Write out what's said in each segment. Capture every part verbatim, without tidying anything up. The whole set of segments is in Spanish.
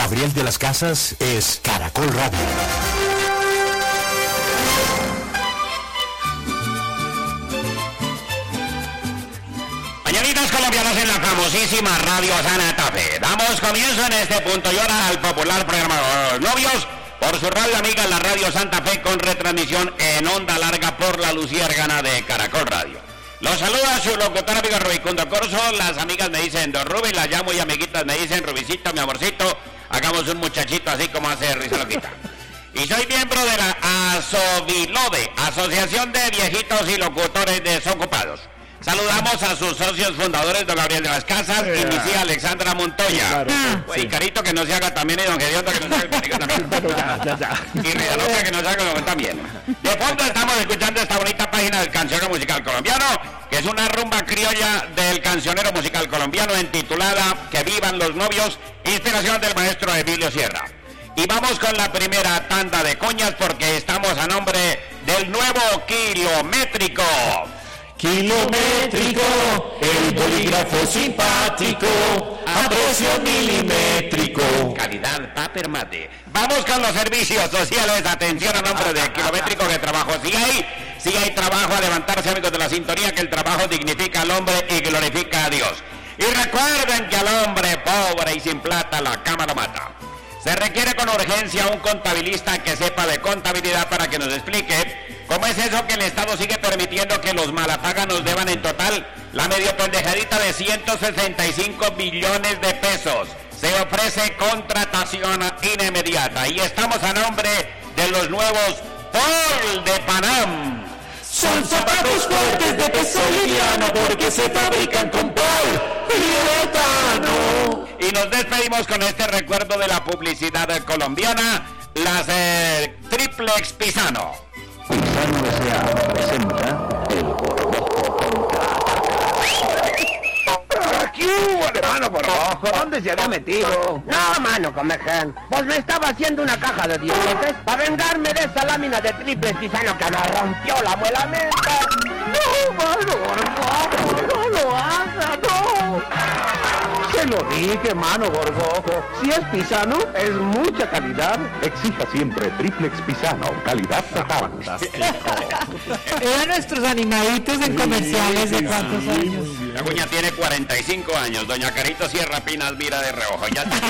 Gabriel de las Casas es Caracol Radio. Mañanitas colombianas en la famosísima Radio Santa Fe. Damos comienzo en este punto y hora al popular programa Los Novios por su radio amiga, la Radio Santa Fe, con retransmisión en onda larga por la luciérgana de Caracol Radio. Los saluda su locutor amigo Rubicundo Corso. Las amigas me dicen Don Rubi, las llamo y amiguitas me dicen Rubicito, mi amorcito. Hagamos un muchachito así como hace Risa Loquita. Y soy miembro de la ASOVILODE, Asociación de Viejitos y Locutores Desocupados. Saludamos a sus socios fundadores, don Gabriel de las Casas, yeah. y mi tía Alexandra Montoya. Claro, ah, sí. Y Carito, que no se haga también, y don Gediondo, que no se haga el perico también. ya, ya, ya. Y Rialoca, que no se haga el también. De fondo estamos escuchando esta bonita página del Cancionero Musical Colombiano, que es una rumba criolla del Cancionero Musical Colombiano, intitulada Que Vivan los Novios, inspiración del maestro Emilio Sierra. Y vamos con la primera tanda de coñas, porque estamos a nombre del nuevo Kilométrico. Kilométrico, el bolígrafo simpático, a precio milimétrico. Calidad paper mate. Vamos con los servicios sociales. Atención a nombre de Kilométrico, que trabajo sigue ahí. Sigue hay trabajo a levantarse, amigos de la sintonía, que el trabajo dignifica al hombre y glorifica a Dios. Y recuerden que al hombre pobre y sin plata la cama lo mata. Se requiere con urgencia un contabilista que sepa de contabilidad para que nos explique cómo es eso que el Estado sigue permitiendo que los malapagas nos deban en total la medio pendejadita de ciento sesenta y cinco billones de pesos. Se ofrece contratación inmediata y estamos a nombre de los nuevos Paul de Panam. Son zapatos fuertes de peso liviano porque se fabrican con poliuretano. Y nos despedimos con este recuerdo de la publicidad colombiana, las eh, Triplex Pisano. Pisano S A presenta el ¿Qué hubo, hermano, por ojo? ¿Dónde se había metido? No, mano, comején. Pues me estaba haciendo una caja de dientes para vengarme de esa lámina de triple pisano que me rompió la muela menta. No, mano, gorgojo, no lo haga, no. Se lo dije, mano, gorgojo. Si es pisano, es mucha calidad. Exija siempre Triplex Pisano, calidad fantástica. Eran nuestros animaditos en comerciales de cuántos años. La cuña tiene cuarenta y cinco años, doña Carito Sierra Pinas mira de reojo. Ya está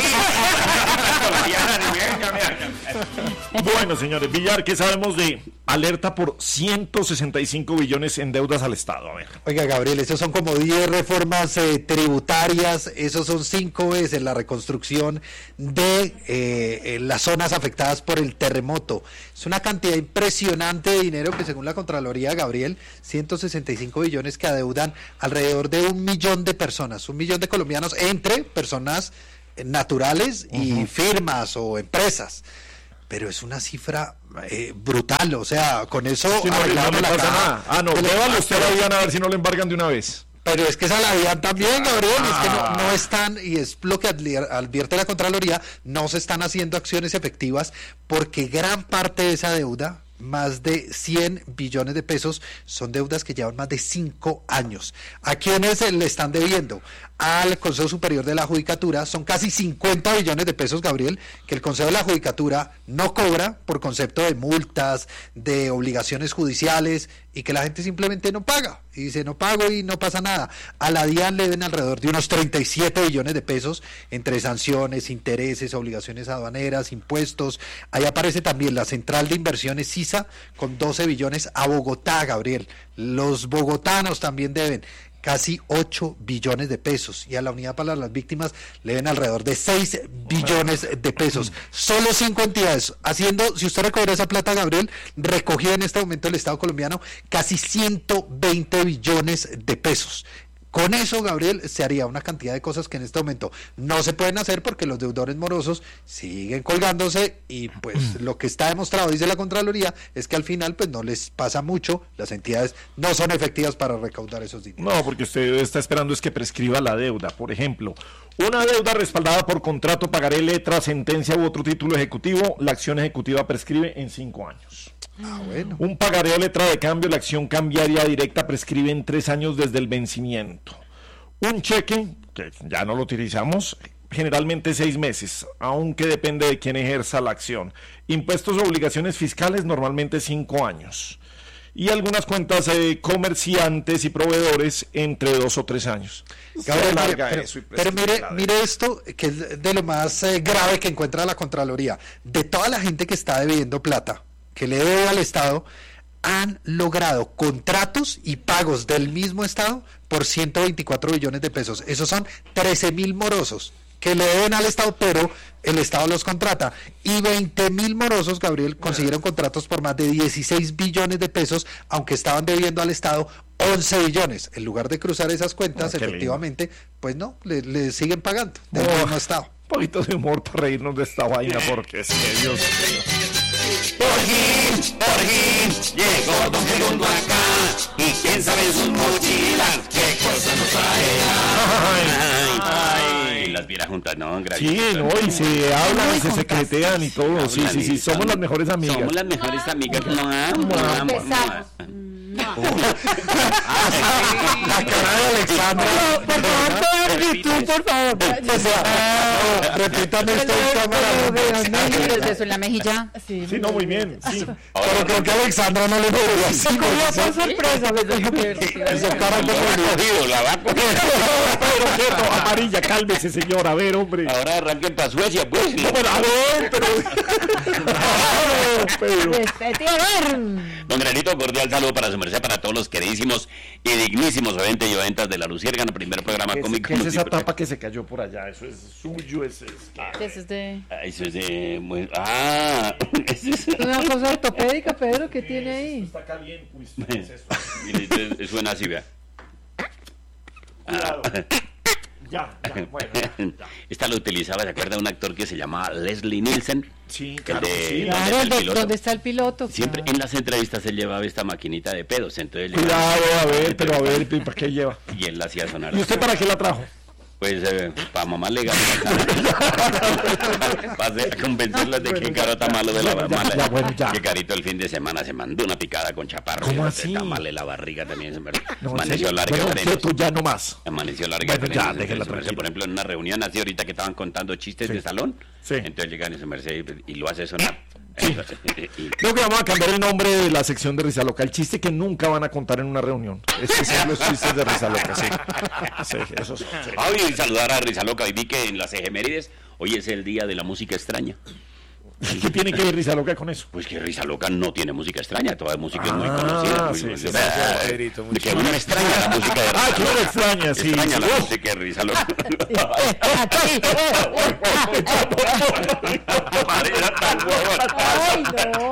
aquí. Bueno, señores, Villar, ¿qué sabemos de alerta por ciento sesenta y cinco billones en deudas al Estado? A ver. Oiga, Gabriel, esos son como diez reformas eh, tributarias, esos son cinco veces la reconstrucción de eh, las zonas afectadas por el terremoto. Es una cantidad impresionante de dinero que, según la Contraloría, Gabriel, ciento sesenta y cinco billones que adeudan alrededor de un millón de personas, un millón de colombianos, entre personas naturales y uh-huh. firmas o empresas. Pero es una cifra eh, brutal, o sea, con eso... Si no, no le pasa nada. Ah, no, lévalo usted a la DIAN a ver si no le embargan de una vez. Pero es que esa la DIAN también, Gabriel, ah. es que no, no están, y es lo que advierte la Contraloría, no se están haciendo acciones efectivas porque gran parte de esa deuda, más de cien billones de pesos, son deudas que llevan más de cinco años. ¿A quiénes le están debiendo? Al Consejo Superior de la Judicatura. Son casi cincuenta billones de pesos, Gabriel, que el Consejo de la Judicatura no cobra por concepto de multas, de obligaciones judiciales, y que la gente simplemente no paga, y dice no pago y no pasa nada. A la DIAN le deben alrededor de unos treinta y siete billones de pesos entre sanciones, intereses, obligaciones aduaneras, impuestos. Ahí aparece también la Central de Inversiones CISA con doce billones a Bogotá, Gabriel. Los bogotanos también deben casi ocho billones de pesos, y a la Unidad para las Víctimas le ven alrededor de seis billones de pesos. Solo cinco entidades, haciendo, si usted recogiera esa plata, Gabriel, recogida en este momento el Estado colombiano, casi ciento veinte billones de pesos. Con eso, Gabriel, se haría una cantidad de cosas que en este momento no se pueden hacer porque los deudores morosos siguen colgándose, y pues lo que está demostrado, dice la Contraloría, es que al final pues no les pasa mucho, las entidades no son efectivas para recaudar esos dineros. No, porque usted está esperando es que prescriba la deuda. Por ejemplo, una deuda respaldada por contrato, pagaré, letra, sentencia u otro título ejecutivo, la acción ejecutiva prescribe en cinco años. Ah, bueno. Un pagaré o letra de cambio, la acción cambiaria directa prescribe en tres años desde el vencimiento. Un cheque, que ya no lo utilizamos, generalmente seis meses, aunque depende de quién ejerza la acción. Impuestos o obligaciones fiscales, normalmente cinco años. Y algunas cuentas de eh, comerciantes y proveedores entre dos o tres años. Gabriel, pero, pero, pero mire, mire esto, que es de lo más eh, grave que encuentra la Contraloría. De toda la gente que está debiendo plata, que le debe al Estado, han logrado contratos y pagos del mismo Estado por ciento veinticuatro billones de pesos. Esos son trece mil morosos que le deben al Estado, pero el Estado los contrata. Y veinte mil morosos, Gabriel, consiguieron contratos por más de dieciséis billones de pesos, aunque estaban debiendo al Estado once billones. En lugar de cruzar esas cuentas, oh, efectivamente, lindo. Pues no, le, le siguen pagando del oh, mismo Estado. Un poquito de humor para reírnos de esta vaina, porque es que Dios mío. Por fin, por fin, llegó Don Segundo acá, y quién sabe en sus mochilas qué cosa nos trae. Ay, ay, ay, las vieras juntas, ¿no? Sí, no, y se hablan y se secretean y todo, sí, sí, sí, somos las mejores amigas. Somos las mejores amigas, no amo, amo, amo. La cara de Alexandra. Por favor, todo en YouTube, por favor. Repítame esto en cámara. Desde eso en la mejilla. Sí, sí, no, muy bien. Sí. Pero creo que a Alexandra no le podría así. Por sorpresa, esa cara no ha cogido, la va a coger. Pero quieto, amarilla, cálmese, señor. A ver, hombre. Ahora arranquen para Suecia, pues. No, pero a ver, pero. Don Granito, cordial saludo para su merced, para todos los queridísimos y dignísimos oyentes y oyentas de La Luciérgana, primer programa ¿Qué cómico. ¿Qué es esa tapa que se cayó por allá? Eso es suyo, ese es. Ah, eso es de. Ah, eso es de. Muy... Ah, eso es una cosa ortopédica, Pedro, ¿qué tiene ahí? Está caliente, pues. ¿Qué es eso? Mire, suena así, vea. Cuidado. Ya, ya, bueno, ya. Esta lo utilizaba, ¿se acuerda de un actor que se llamaba Leslie Nielsen? Sí, claro. El de, sí. Claro, el de, ¿dónde está el piloto? Siempre claro. En las entrevistas él llevaba esta maquinita de pedos, entonces... Cuidado, a ver, pero a ver, ¿para qué lleva? Y él la hacía sonar. ¿Y usted para qué la trajo? Pues eh, para mamá le gana. Para convencerlas de que en Caro está malo de la ya, mala. Ya, bueno, ya. Que Carito el fin de semana se mandó una picada con chaparro. ¿Cómo así? Está mal en la barriga también. Se me... No, Amaneció larga. Bueno, quieto, ya no más. Amaneció larga. Bueno, ya, déjela tranquila. Por ejemplo, en una reunión así ahorita que estaban contando chistes sí. de salón. Sí. Entonces llegan y se merced y, y lo hace sonar. Sí. Creo que vamos a cambiar el nombre de la sección de Risa Loca. El chiste que nunca van a contar en una reunión. Estos son los chistes de Risa Loca, sí. Sí, esos son. Sí. Ah, y saludar a Risa Loca. Y vi que en las efemérides hoy es el día de la música extraña. ¿Qué tiene que ver Risa Loca con eso? Pues que Risa Loca no tiene música extraña, toda música es ah, muy conocida. Muy, sí, muy, sí, bah, sí, de que uno extraña la música de Risa Ah, Loca. claro, extraña, sí. Extraña sí. la oh. música de Risa Loca. Ay, no.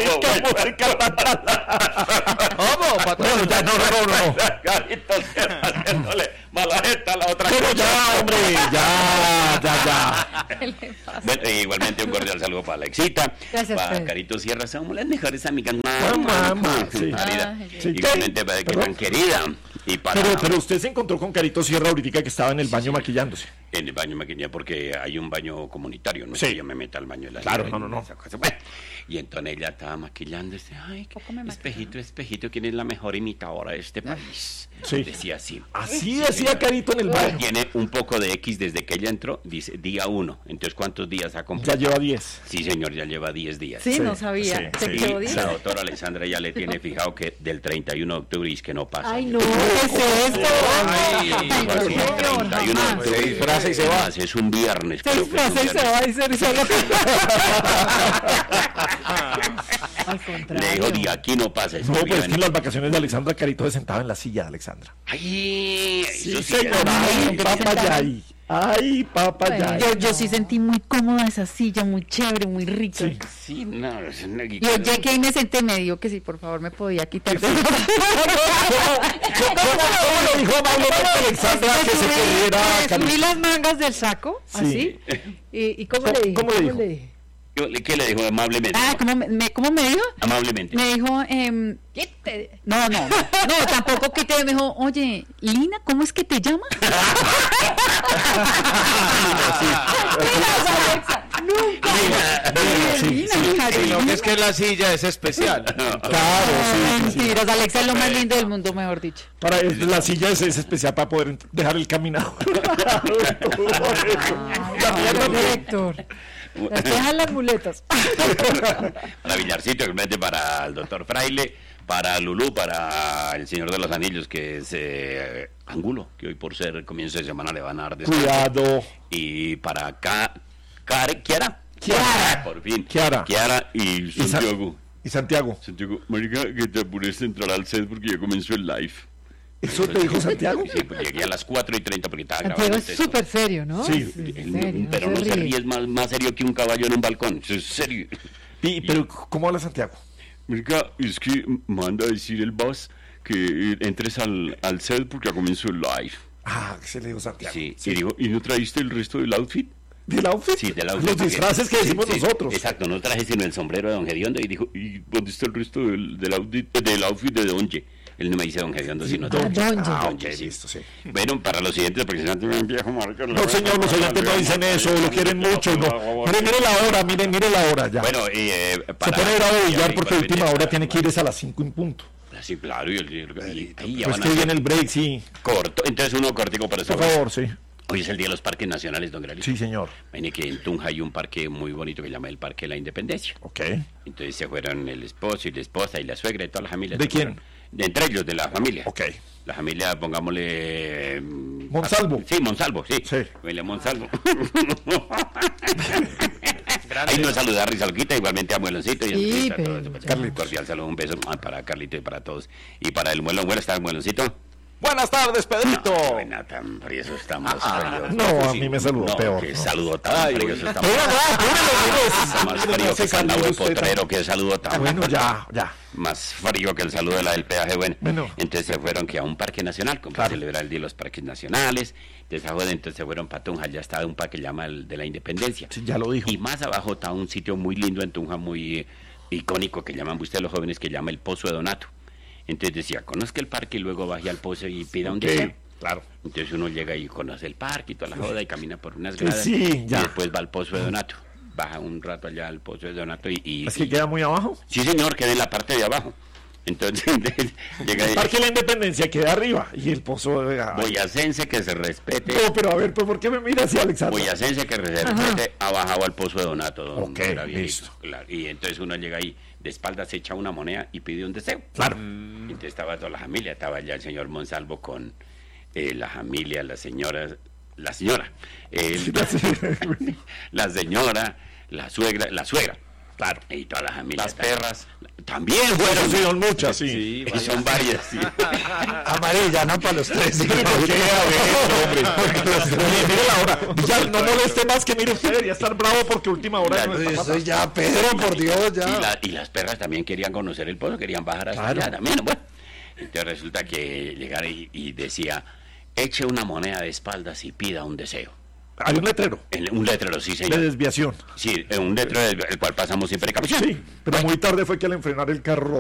¿Cómo? Bueno, ya no, no, no. Carito haciéndole mala jeta a la otra. Pero ya, hombre, ya, ya, ya. Bueno, igualmente un cordial saludo para Alexita, Gracias, para Pedro. Carito Sierra, somos las mejores amigas. Mamá, mamá, sí. Marida. Sí. Igualmente para que Pero- tan querida. Y para Pero, pero usted se encontró con Carito Sierra ahorita que estaba en el baño maquillándose. en el baño maquinilla porque hay un baño comunitario, no es Sí. que yo me meta al baño de la Claro, señora, no, no, no. esa cosa. Bueno, y entonces ella estaba maquillándose. Ay, Poco me espejito, espejito, ¿quién es la mejor imitadora de este país? Sí. Decía así. Así decía Carito en el baño. Tiene un poco de X desde que ella entró, dice día uno. Entonces, ¿cuántos días ha Ya completado? lleva diez. Sí, señor, ya lleva diez días. Sí, Sí, no sabía. sí, Se sí. quedó Y diez. la doctora Alexandra ya le tiene fijado que del treinta y uno de octubre y es que no pasa. Ay, no, ¿qué es esto? Ay, Ay, pues no, sí, señor, treinta y uno de jamás. octubre. Se disfraza y se va. Además, es un viernes. Se creo que es un disfraza y se viernes. va y se Risa Loca. Al Le dijo, contrario. de aquí no pasa. No, pues es que en las vacaciones de Alexandra, Carito se sentaba en la silla de Alexandra. Ay, Sí, eso sí, señora. ay, Ay, papayay. Ay, papayay. Yo, yo sí sentí muy cómoda esa silla, muy chévere, muy rica. Sí. sí, no, es una- Y yo llegué y me senté, me dijo que sí, por favor, me podía quitar. ¿Cómo le dijo amablemente Alexandra que se queriera Me subí Carito? las mangas del saco, Sí. así. ¿Y, y cómo ¿Cómo- le dije? cómo le dijo? Yo- ¿Qué le dijo amablemente? Ah, ¿cómo me, me- ¿cómo me dijo? Amablemente. Me dijo, eh, quítate. No, no, no, no, tampoco quítate. Me dijo, oye, Lina, ¿cómo es que te llamas? Nunca. Sí, Lina, sí, hija, sí, Lina. no, es que la silla es especial. Claro, Ah, sí, sí, sí. mentiras, Alexa es lo más lindo del mundo, mejor dicho. Para es- la silla es, es especial para poder dejar el caminado. Ay, Héctor. Las dejan las muletas. Para Villarcito, igualmente para el doctor Fraile, para Lulú, para el Señor de los Anillos, que es eh, Angulo, que hoy por ser comienzo de semana le van a dar descanso. Cuidado. Y para Ka, Kare- Kiara. Kiara. Por fin. Kiara. Kiara y Y Sa- Santiago. Y Santiago. Santiago, marica, que te apures de entrar al set porque ya comenzó el live. ¿Eso te dijo Santiago? Sí, pues llegué a las cuatro y treinta porque estaba Santiago grabando es el texto. súper serio, ¿no? Sí. Es serio, Pero no se ríe. ríe, es más, más serio que un caballo en un balcón. Eso es serio. Y, pero, ¿cómo habla Santiago? Marica, es que manda a decir el boss que entres al, al set porque ya comenzó el live. Ah, que se le dijo Santiago. Sí, y dijo, ¿y no traíste el resto del outfit? ¿Del outfit? Sí, del outfit. Los disfraces que Sí, decimos sí, nosotros. Exacto, no traje sino el sombrero de Don Gediondo y dijo, ¿y dónde está el resto del, del, outfit, del outfit de Donje? Él no me dice Don Gediondo, sino Don Donje. Donje. Ah, Ah, Donje, ok, sí. listo, sí. Bueno, para los siguientes, porque si no tengo un viejo marica. No, señor, los oyentes no dicen eso, lo quieren mucho. No. Mire, mire la hora, mire, mire la hora ya. Bueno, y eh, Se para... pone bravo y billar ahí, porque a para última venir- hora tiene que irse a las cinco en punto. Sí, claro, y, el, y, y ahí ya Pues van que a viene el break, sí. corto. Entonces uno cortico para eso. Por favor, sí. Hoy es el Día de los Parques Nacionales, don Gralito. Sí, señor. Viene que en Tunja hay un parque muy bonito que se llama el Parque de la Independencia. Ok. Entonces se fueron el esposo y la esposa y la suegra y toda la familia. ¿De se quién? fueron. De entre ellos, de la familia. Ok. La familia, pongámosle... mm, Monsalvo. Sí, Monsalvo, sí. Sí. Familia Monsalvo. Ahí nos saluda a Rizalquita, igualmente a Mueloncito. Sí, y a pero todos. ya. Carlito, cordial saludo, un beso ah, para Carlito y para todos. Y para el Muelón, bueno, ¿está el Mueloncito? Buenas tardes, Pedrito. No, buena, tan frío, eso está más frío. no, a mí me saludó no, peor, que no. saludo tan frío, eso está más Oiga, no, apúrele, Está más mire, frío no que se Sandagüe calme usted Potrero, que el saludo tan... Bueno, ya, ya. Más frío que el saludo de la del peaje, bueno. Bueno. Entonces se fueron que a un parque nacional, como Claro. para celebrar el Día de los Parques Nacionales. Entonces, ah, bueno, entonces se fueron para Tunja, ya estaba un parque que llama el de la Independencia. Sí, ya lo dijo. Y más abajo está un sitio muy lindo en Tunja, muy eh, icónico, que llaman ustedes los jóvenes, que llama el Pozo de Donato. Entonces decía, conozca el parque y luego baje al pozo y pida un Ok, deseo. claro. Entonces uno llega y conoce el parque y toda la joda y camina por unas gradas. Sí, ya. Y después va al Pozo de Donato. Baja un rato allá al Pozo de Donato y... y ¿Es que y- queda muy abajo? Sí, señor, queda en la parte de abajo. Entonces, llega El ahí. Parque de la Independencia queda arriba y el pozo de... ay. Boyacense que se respete. No, pero a ver, pues, ¿por qué me mira así, Alexander? Boyacense que se respete ha bajado al Pozo de Donato. Don Ok, Gabrielito, listo. claro. Y entonces uno llega ahí, de espaldas se echa una moneda y pide un deseo. Claro. Y entonces estaba toda la familia, estaba ya el señor Monsalvo con eh, la familia, la señora, la señora, el- la señora, la suegra, la suegra. Claro. Y toda la familia. Las está- perras. También fueron. Sí, son muchas, sí. Sí, Y son varias, sí. Amarilla, no para los tres. ¿Por qué? A ver, hombre. Mire, mire la hora. Ya no moleste más que mire usted, debería estar bravo porque última hora no está Eso pasando. ya, Pedro, por Dios, Y, ya. la- y las perras también querían conocer el pozo, querían bajar hasta Claro. allá también. Bueno, entonces resulta que llegara y, y decía, eche una moneda de espaldas y pida un deseo. Hay un letrero En un letrero, sí, de señor. desviación. Sí, en un letrero del el cual pasamos siempre capuchón. Sí, pero muy tarde fue que al enfrenar el carro